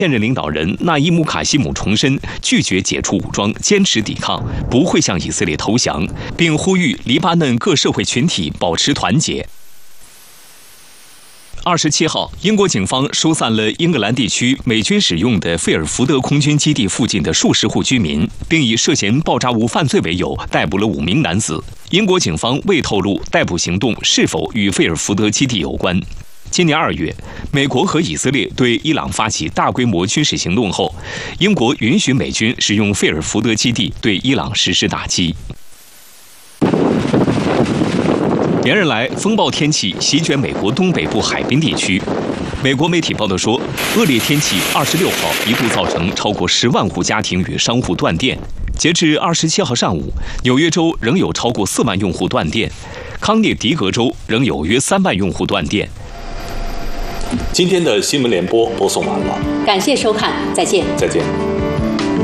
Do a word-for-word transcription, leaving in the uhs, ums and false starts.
现任领导人纳伊姆卡西姆重申拒绝解除武装，坚持抵抗，不会向以色列投降，并呼吁黎巴嫩各社会群体保持团结。二十七号，英国警方疏散了英格兰地区美军使用的费尔福德空军基地附近的数十户居民，并以涉嫌爆炸物犯罪为由逮捕了五名男子。英国警方未透露逮捕行动是否与费尔福德基地有关。今年二月，美国和以色列对伊朗发起大规模军事行动后，英国允许美军使用费尔福德基地对伊朗实施打击。连日来，风暴天气席卷美国东北部海滨地区。美国媒体报道说，恶劣天气二十六号一度造成超过十万户家庭与商户断电。截至二十七号上午，纽约州仍有超过四万用户断电，康涅狄格州仍有约三万用户断电。 今天的新闻联播播送完了， 感谢收看，再见。 再见。